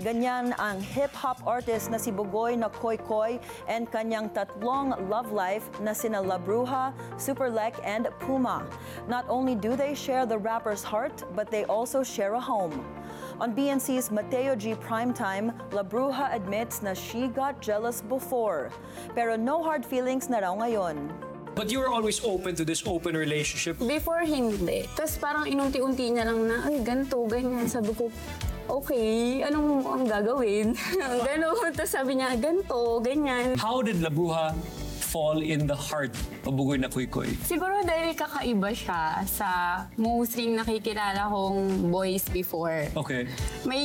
Ganyan ang hip-hop artist na si Bugoy na Koy Koy and kanyang tatlong love life na sina La Bruja, Superlek, and Puma. Not only do they share the rapper's heart, but they also share a home. On BNC's Mateo G Primetime, La Bruja admits na she got jealous before. Pero no hard feelings na raw ngayon. But you were always open to this open relationship? Before, hindi. Tapos parang inunti-unti niya lang na, ay, ganito, ganyan. Sabi ko, okay, anong ang gagawin? Gano'n. Tapos sabi niya, ganito, ganyan. How did La Bruja fall in the heart of Bugoy na Koy Koy? Siguro dahil kakaiba siya sa mostly nakikilala kong boys before. Okay. May